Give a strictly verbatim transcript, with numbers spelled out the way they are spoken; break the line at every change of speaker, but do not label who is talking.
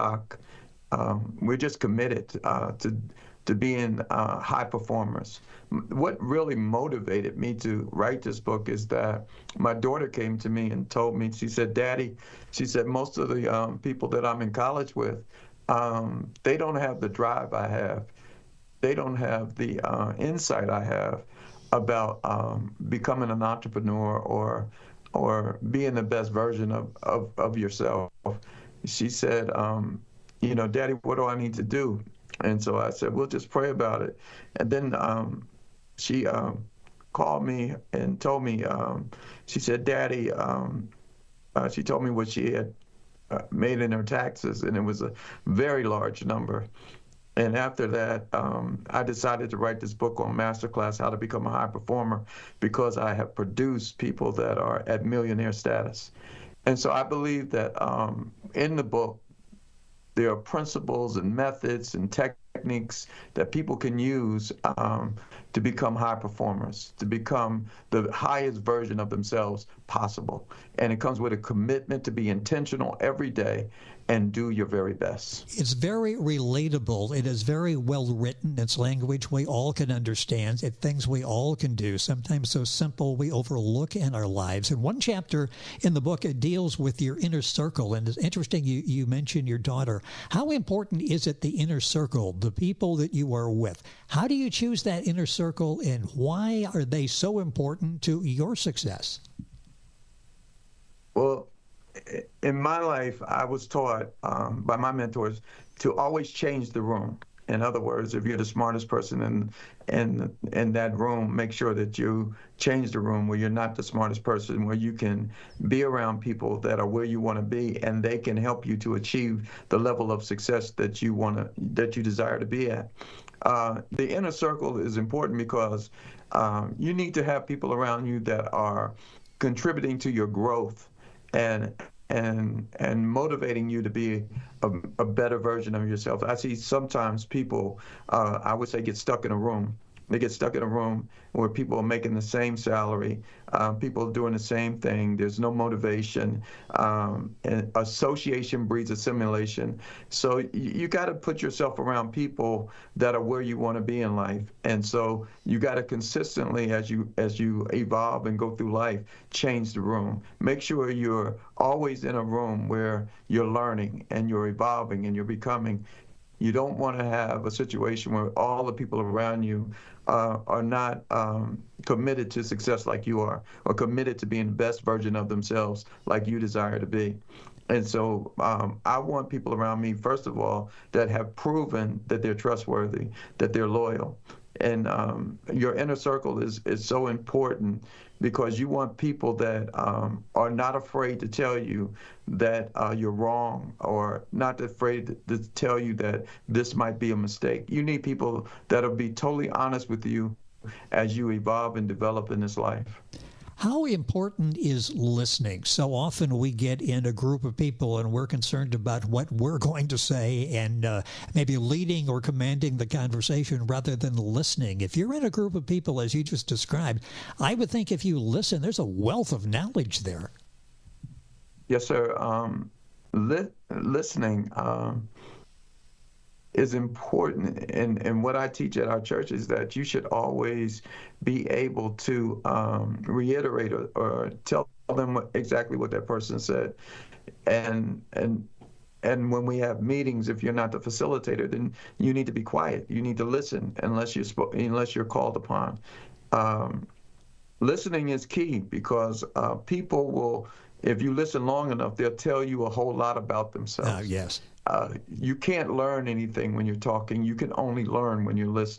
Doc, um, we're just committed uh, to to being uh, high performers. What really motivated me to write this book is that my daughter came to me and told me, she said, Daddy, she said, most of the um, people that I'm in college with, um, they don't have the drive I have. They don't have the uh, insight I have about um, becoming an entrepreneur or or being the best version of, of, of yourself. She said, um, you know, Daddy, what do I need to do? And so I said, we'll just pray about it. And then um, she um, called me and told me, um, she said, Daddy, um, uh, she told me what she had uh, made in her taxes, and it was a very large number. And after that, um, I decided to write this book on Masterclass, How to Become a High Performer, because I have produced people that are at millionaire status. And so I believe that um, in the book, there are principles and methods and techniques that people can use um, to become high performers, to become the highest version of themselves possible. And it comes with a commitment to be intentional every day and do your very best.
It's very relatable. It is very well written. It's language we all can understand. It's things we all can do, sometimes so simple we overlook in our lives. And one chapter in the book, it deals with your inner circle. And it's interesting you, you mentioned your daughter. How important is it, the inner circle, the people that you are with? How do you choose that inner circle, and why are they so important to your success?
Well, in my life, I was taught um, by my mentors to always change the room. In other words, if you're the smartest person in, in, in that room, make sure that you change the room where you're not the smartest person, where you can be around people that are where you want to be, and they can help you to achieve the level of success that you want to, that you desire to be at. Uh, the inner circle is important because um, you need to have people around you that are contributing to your growth and and and motivating you to be a, a better version of yourself. I see sometimes people, uh, I would say, get stuck in a room. They get stuck in a room where people are making the same salary, uh, people are doing the same thing. There's no motivation. Um, and association breeds assimilation. So you, you got to put yourself around people that are where you want to be in life. And so you got to consistently, as you as you evolve and go through life, change the room. Make sure you're always in a room where you're learning and you're evolving and you're becoming. You don't want to have a situation where all the people around you uh, are not um, committed to success like you are, or committed to being the best version of themselves like you desire to be. And so um, I want people around me, first of all, that have proven that they're trustworthy, that they're loyal. And um, your inner circle is, is so important because you want people that um, are not afraid to tell you that uh, you're wrong, or not afraid to, to tell you that this might be a mistake. You need people that'll be totally honest with you as you evolve and develop in this life.
How important is listening? So often we get in a group of people and we're concerned about what we're going to say and uh, maybe leading or commanding the conversation rather than listening. If you're in a group of people, as you just described, I would think if you listen, there's a wealth of knowledge there.
Yes, sir. Um, li- listening um, is important. And, and what I teach at our church is that you should always be able to um, reiterate or, or tell them what, exactly what that person said. And and and when we have meetings, if you're not the facilitator, then you need to be quiet. You need to listen unless you're sp- unless you're called upon. Um, listening is key because uh, people will, if you listen long enough, they'll tell you a whole lot about themselves.
Uh, yes.
Uh, you can't learn anything when you're talking. You can only learn when you're listening.